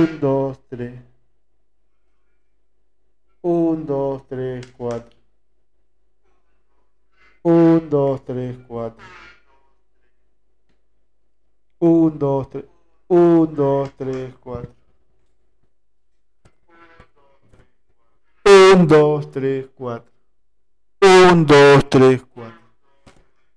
Un, dos, tres. Un, dos, tres, cuatro. Un, dos, tres, cuatro. Un, dos, tres. Un, dos, tres, cuatro. Un, dos, tres, cuatro. Un, dos, tres, cuatro.